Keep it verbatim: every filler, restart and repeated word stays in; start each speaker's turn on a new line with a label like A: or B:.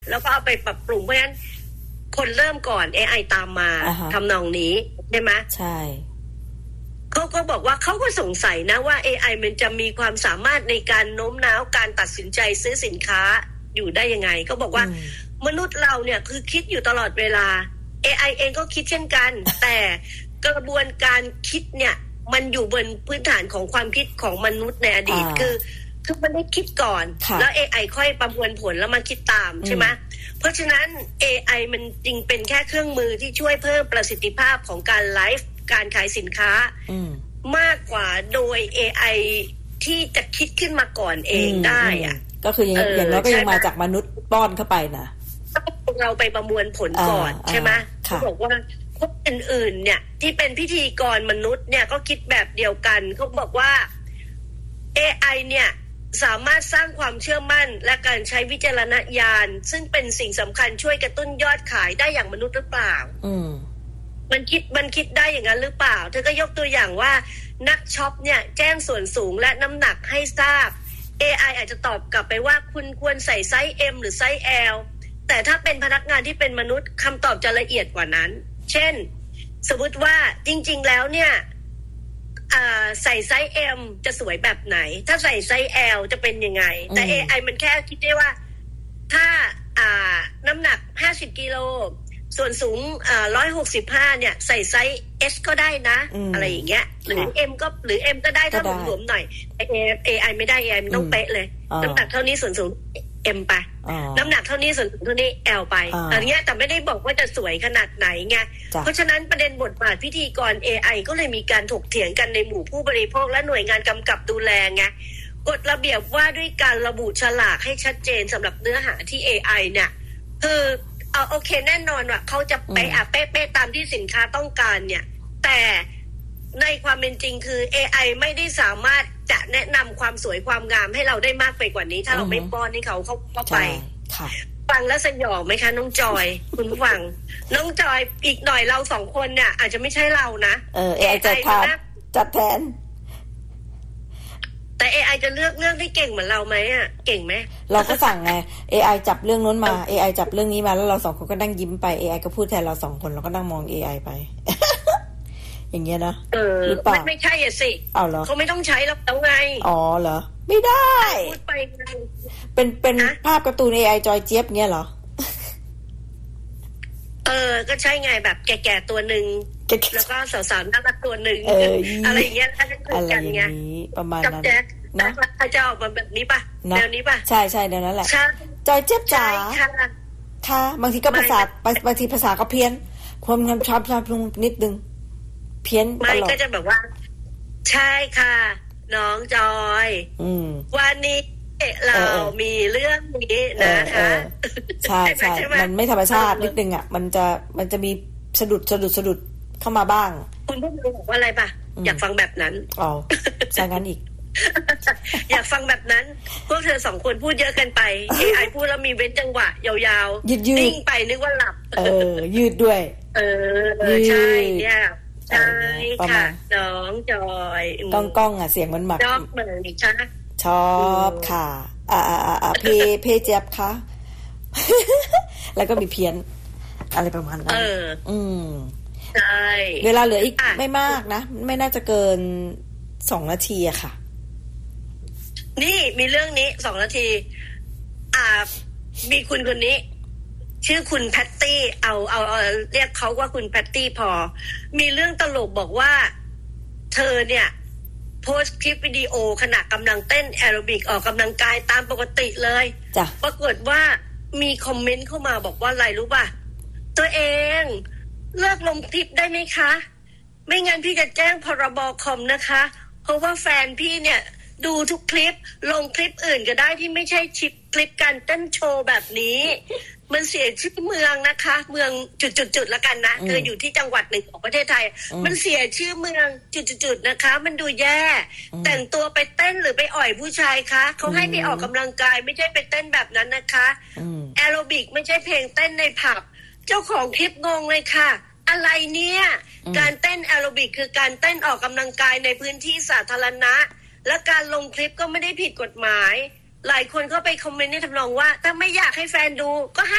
A: แล้วก็เอาไปปรับปรุงเพราะฉะนั้นคนเริ่มก่อน เอ ไอ ตามมา
B: uh-huh.
A: ทำนองนี้ใช่ไหม
B: ใช่
A: เขาก็บอกว่าเขาก็สงสัยนะว่า เอ ไอ มันจะมีความสามารถในการโน้มน้าวการตัดสินใจซื้อสินค้าอยู่ได้ยังไงเขาบอกว่ามนุษย์เราเนี่ยคือคิดอยู่ตลอดเวลา เอ ไอ เองก็คิดเช่นกัน แต่กระบวนการคิดเนี่ยมันอยู่บนพื้นฐานของความคิดของมนุษย์ในอดีตคือคือมันได้คิดก่อนแล้ว เอ ไอ ค่อยประมวลผลแล้วมาคิดตามใช่ไหมเพราะฉะนั้น เอ ไอ มันจริงเป็นแค่เครื่องมือที่ช่วยเพิ่มประสิทธิภาพของการไลฟ์การขายสินค้ามากกว่าโดย เอ ไอ ที่จะคิดขึ้นมาก่อนเองได้อ่ะ
B: ก็คืออย่างอย่างน้อยก็ยังมาจากมนุษย์ป้อนเข้าไปนะ
A: เราไปประมวลผลก่อนใช่ไหมเขาบอกว่าคนอื่นๆเนี่ยที่เป็นพิธีกรมนุษย์เนี่ยก็คิดแบบเดียวกันเขาบอกว่า เอ ไอ เนี่ยสามารถสร้างความเชื่อมั่นและการใช้วิจารณญาณซึ่งเป็นสิ่งสำคัญช่วยกระตุ้นยอดขายได้อย่างมนุษย์หรือเปล่า
B: อืม
A: มันคิดมันคิดได้อย่างนั้นหรือเปล่าเธอก็ยกตัวอย่างว่านักช็อปเนี่ยแจ้งส่วนสูงและน้ำหนักให้ทราบ เอ ไอ อาจจะตอบกลับไปว่าคุณควรใส่ไซส์ M หรือไซส์ L แต่ถ้าเป็นพนักงานที่เป็นมนุษย์คำตอบจะละเอียดกว่านั้นเช่นสมมติว่าจริงๆแล้วเนี่ยใส่ไซส์ M จะสวยแบบไหนถ้าใส่ไซส์ L จะเป็นยังไงแต่ เอ ไอ มันแค่คิดได้ว่าถ้าน้ำหนักห้าสิบกิโลส่วนสูงอ่าหนึ่งร้อยหกสิบห้าเนี่ยใส่ไซส์ S ก็ได้นะ อ, อะไรอย่างเงี้ยหรือ M ก็หรือ M ก็ได้ถ้าหลวมๆหน่อย เอ ไอ ไม่ได้ เอ ไอ มันต้องเป๊ะเลยน้ำหนักเท่านี้ส่วนสูง M ไปน้ำหนักเท่านี้ส่วนสูงเท่านี้ L ไปอะไรเงี้ยแต่ไม่ได้บอกว่าจะสวยขนาดไหนไงเพราะฉะนั้นประเด็นบทบาทพิธีกร เอ ไอ ก็เลยมีการถกเถียงกันในหมู่ผู้บริโภคและหน่วยงานกำกับดูแลไงกฎระเบียบว่าด้วยการระบุฉลากให้ชัดเจนสำหรับเนื้อหาที่ เอ ไอ เนี่ยคือเอาโอเคแน่นอนว่าเขาจะไปอ่ะเป๊ะๆตามที่สินค้าต้องการเนี่ยแต่ในความเป็นจริงคือ เอ ไอ ไม่ได้สามารถจะแนะนำความสวยความงามให้เราได้มากไปกว่านี้ถ้าเราไม่ป้อนให้เขาเข้าเข้าไปฟังแล้วสยองไหมคะน้องจอยคุณผู้ฟังน้องจอยอีกหน่อยเราสองคนเนี่ยอาจจะไม่ใช่เรานะ
B: เออ เอ ไอ จัดแทนจัดแทน
A: แต่ เอ ไอ จะเลือกเรื่องที่เก่งเหมือนเราไหมอ่ะเก่งไหม
B: เราก็สั่งไง เอ ไอ จับเรื่องนู้นมา เอ ไอ จับเรื่องนี้มาแล้วเราสองคนก็นั่งยิ้มไป เอ ไอ ก็พูดแทนเราสองคนเราก็นั่งมอง เอ ไอ ไป อย่างเงี้ยนะ
A: เออมันไม่ใช่อ่ะสิ
B: อ้าวเหรอ
A: เขาไม่ต้องใช้แล้วแล้วไง
B: อ๋อเหรอไม่ได้
A: พูดไป
B: เป็นเป็นภาพการ์ตูน เอ ไอ จอยเจี๊ยบเงี้ยเหรอ
A: เออก็ใช่ไงแบบแก่ๆตัวนึงแล้วก็สาวๆน่ารักตัวนึงอะไรอย่างเงี้ยถ้าจะคุยกันไง
B: ประมาณนั้น
A: นะเขาจะออกมาแบบนี้ป่ะแนวนี้ป่ะ
B: ใช่ๆแนวนั้นแหละจอยเจี๊ยบจ๋าค่ะบางทีก็ภาษาบางทีภาษาก็เพี้ยนความคำชอบชอบลงนิดนึงเพี้ยนตลอด
A: ไม่ก็จะแบบว่าใช่ค่ะน้องจอยวันนี้เรามีเรื่องนี้นะคะ
B: ใช่ใช่มันไม่ธรรมชาตินิดนึงอ่ะมันจะมันจะมีสะดุดสะดุดสะดุดเข้ามาบ้าง
A: คุณพูดบอกว่าอะไรป่ะอยากฟังแบบนั้น
B: อ๋อใช่งั้นอีก
A: อยากฟังแบบนั้นพวกเธอสองคนพูดเยอะเกินไป เอ ไอ พูดแล้วมีเว้นจังหวะยาวๆนิ่งไปนึกว่าหลับ
B: เออยืดด้วย
A: เออใช่เนี่ยใช่ค่ะน้องจอย
B: ก้องก้องอ่ะเสียงมันหมัก
A: ชอบเหมือนดิฉัน
B: ชอบค่ะอ่าอ่าอ่าเพเพเจ็บค่ะแล้วก็มีเพี้ยนอะไรประมาณนั้นอืม
A: ใช่
B: เวลาเหลืออีกไม่มากนะไม่น่าจะเกินสองนาทีอะค่ะ
A: นี่มีเรื่องนี้สองนาทีอ่ามีคุณคนนี้ชื่อคุณแพตตี้เอาเอาเอาเรียกเขาว่าคุณแพตตี้พอมีเรื่องตลกบอกว่าเธอเนี่ยโพสต์คลิปวิดีโอขณะกำลังเต้นแอโรบิกออกกำลังกายตามปกติเลย
B: จ้ะ
A: ปรากฏว่ามีคอมเมนต์เข้ามาบอกว่าอะไรรู้ป่ะตัวเองเลิกลงคลิปได้ไหมคะไม่งั้นพี่จะแจ้งพรบคอมนะคะเพราะว่าแฟนพี่เนี่ยดูทุกคลิปลงคลิปอื่นก็ได้ที่ไม่ใช่ชิปคลิปการเต้นโชว์แบบนี้มันเสียชื่อเมืองนะคะเมืองจุดๆๆแล้วกันนะเธออยู่ที่จังหวัดหนึ่งของประเทศไทยมันเสียชื่อเมืองจุดๆๆนะคะมันดูแย่แต่งตัวไปเต้นหรือไปอ่อยผู้ชายคะเขาให้ไปออกกำลังกายไม่ใช่ไปเต้นแบบนั้นนะคะแอโรบิกไม่ใช่เพลงเต้นในผับเจ้าของคลิปงงเลยค่ะอะไรเนี่ยการเต้นแอโรบิกคือการเต้นออกกำลังกายในพื้นที่สาธารณะและการลงคลิปก็ไม่ได้ผิดกฎหมายหลายคนก็ไปคอมเมนต์ในทำนองว่าถ้าไม่อยากให้แฟนดูก็